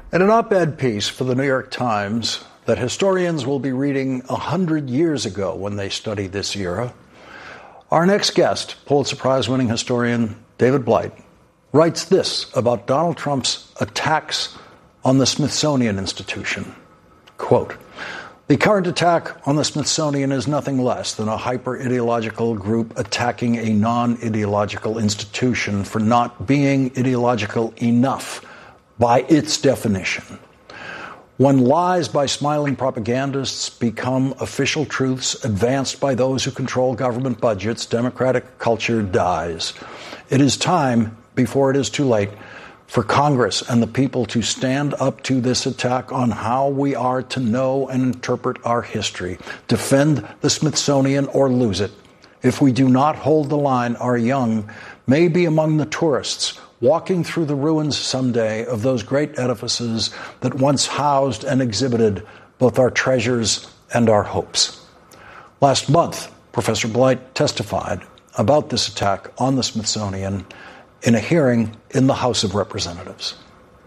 In an op-ed piece for the New York Times that historians will be reading 100 years ago when they study this era, our next guest, Pulitzer Prize-winning historian David Blight, writes this about Donald Trump's attacks on the Smithsonian Institution. Quote, "The current attack on the Smithsonian is nothing less than a hyper-ideological group attacking a non-ideological institution for not being ideological enough by its definition. When lies by smiling propagandists become official truths advanced by those who control government budgets, democratic culture dies. It is time, before it is too late, for Congress and the people to stand up to this attack on how we are to know and interpret our history. Defend the Smithsonian or lose it. If we do not hold the line, our young may be among the tourists walking through the ruins someday of those great edifices that once housed and exhibited both our treasures and our hopes." Last month, Professor Blight testified about this attack on the Smithsonian in a hearing in the House of Representatives.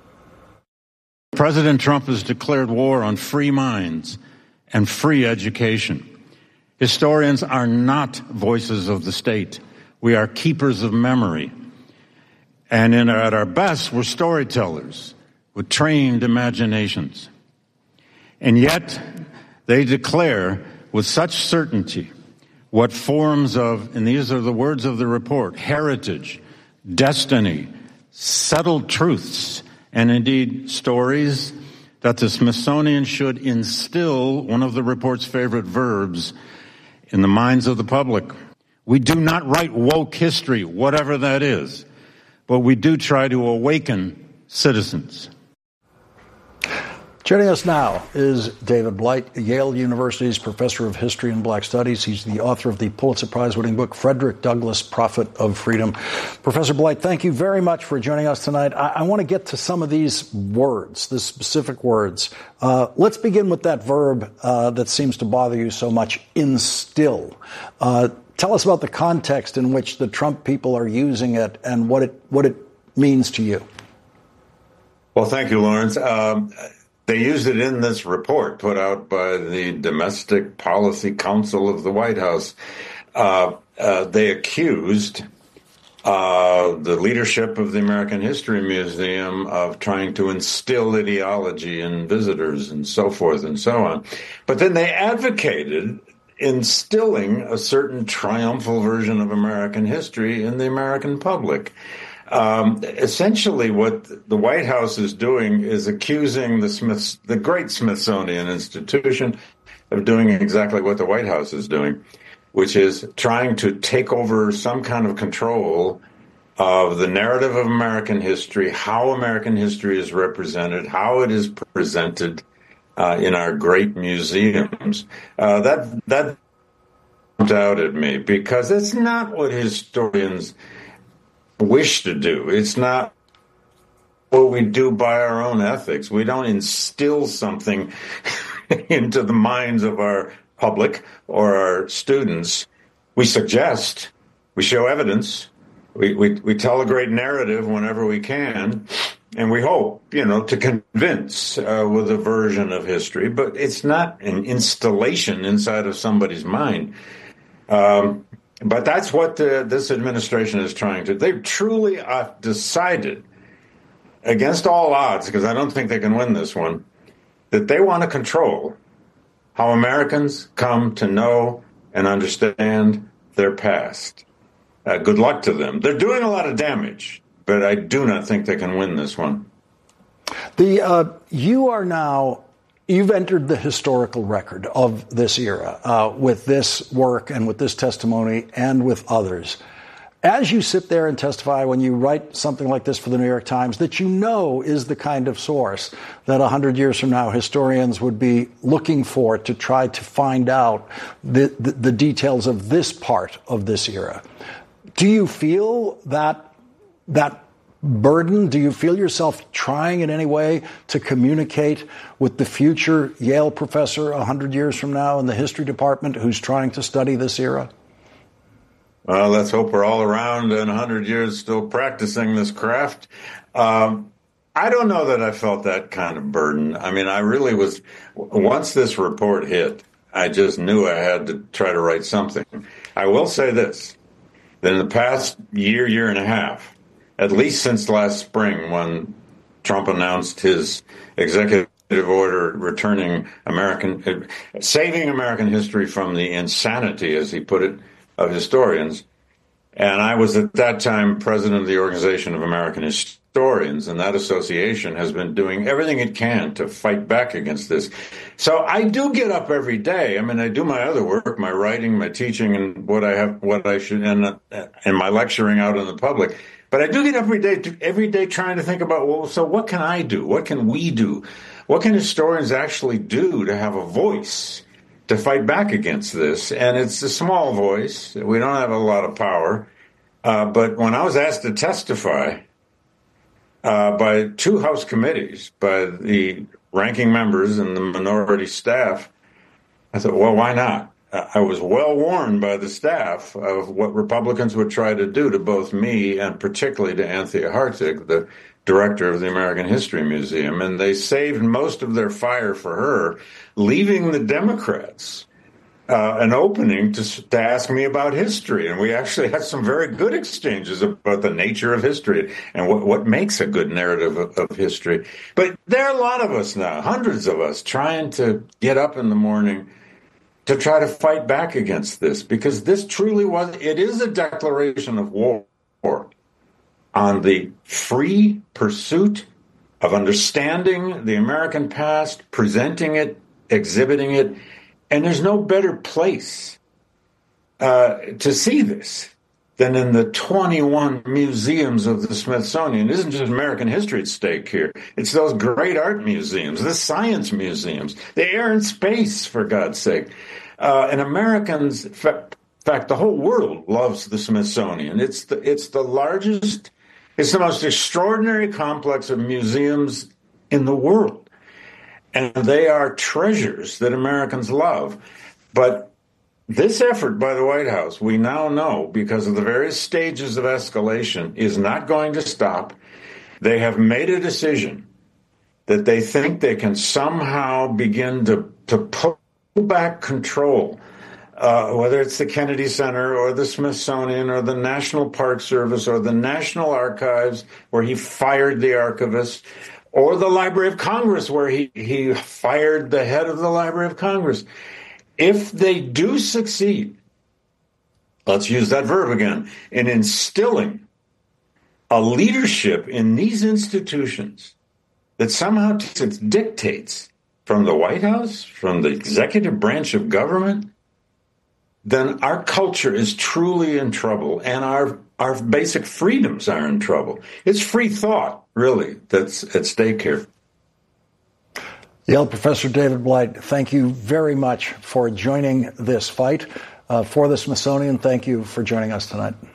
President Trump has declared war on free minds and free education. Historians are not voices of the state. We are keepers of memory. And at our best, we're storytellers with trained imaginations. And yet, they declare with such certainty what forms of, and these are the words of the report, heritage, destiny, settled truths, and indeed stories that the Smithsonian should instill, one of the report's favorite verbs, in the minds of the public. We do not write woke history, whatever that is, but we do try to awaken citizens. Joining us now is David Blight, Yale University's professor of history and black studies. He's the author of the Pulitzer Prize-winning book, Frederick Douglass, Prophet of Freedom. Professor Blight, thank you very much for joining us tonight. I want to get to some of these words, the specific words. Let's begin with that verb that seems to bother you so much, instill. Tell us about the context in which the Trump people are using it and what it means to you. Well, thank you, Lawrence. They used it in this report put out by the Domestic Policy Council of the White House. They accused the leadership of the American History Museum of trying to instill ideology in visitors and so forth and so on. But then they advocated instilling a certain triumphal version of American history in the American public. Essentially, what the White House is doing is accusing the great Smithsonian Institution of doing exactly what the White House is doing, which is trying to take over some kind of control of the narrative of American history, how American history is represented, how it is presented in our great museums. That doubted me, because it's not what historians wish to do. It's not what we do by our own ethics. We don't instill something into the minds of our public or our students. We suggest, we show evidence, we tell a great narrative whenever we can, and we hope, to convince with a version of history, but it's not an installation inside of somebody's mind. But that's what this administration is trying to. They've truly decided, against all odds, because I don't think they can win this one, that they want to control how Americans come to know and understand their past. Good luck to them. They're doing a lot of damage, but I do not think they can win this one. You've entered the historical record of this era with this work and with this testimony and with others. As you sit there and testify, when you write something like this for the New York Times, that is the kind of source that 100 years from now historians would be looking for to try to find out the details of this part of this era. Do you feel that burden? Do you feel yourself trying in any way to communicate with the future Yale professor 100 years from now in the history department who's trying to study this era? Well, let's hope we're all around in 100 years still practicing this craft. I I don't know that I felt that kind of burden. I mean, I really was, once this report hit, I just knew I had to try to write something. I will say this, that in the past year and a half, at least since last spring when Trump announced his executive order saving American history from the insanity, as he put it, of historians. And I was at that time president of the Organization of American Historians, and that association has been doing everything it can to fight back against this. So I do get up every day. I mean, I do my other work, my writing, my teaching, and what I should, and my lecturing out in the public. But I do get up every day trying to think about, well, so what can I do? What can we do? What can historians actually do to have a voice to fight back against this? And it's a small voice. We don't have a lot of power. But when I was asked to testify by two House committees, by the ranking members and the minority staff, I thought, well, why not? I was well warned by the staff of what Republicans would try to do to both me and particularly to Anthea Hartig, the director of the American History Museum. And they saved most of their fire for her, leaving the Democrats an opening to ask me about history. And we actually had some very good exchanges about the nature of history and what makes a good narrative of history. But there are a lot of us now, hundreds of us, trying to get up in the morning to try to fight back against this, because this truly it is a declaration of war on the free pursuit of understanding the American past, presenting it, exhibiting it. And there's no better place to see this than in the 21 museums of the Smithsonian. It isn't just American history at stake here. It's those great art museums, the science museums, the air and space, for God's sake. And Americans, in fact, the whole world loves the Smithsonian. It's the largest, it's the most extraordinary complex of museums in the world. And they are treasures that Americans love. But this effort by the White House, we now know, because of the various stages of escalation, is not going to stop. They have made a decision that they think they can somehow begin to pull back control, whether it's the Kennedy Center or the Smithsonian or the National Park Service or the National Archives, where he fired the archivist, or the Library of Congress, where he fired the head of the Library of Congress. If they do succeed, let's use that verb again, in instilling a leadership in these institutions that somehow dictates from the White House, from the executive branch of government, then our culture is truly in trouble, and our basic freedoms are in trouble. It's free thought, really, that's at stake here. Yale Professor David Blight, thank you very much for joining this fight. For the Smithsonian, thank you for joining us tonight.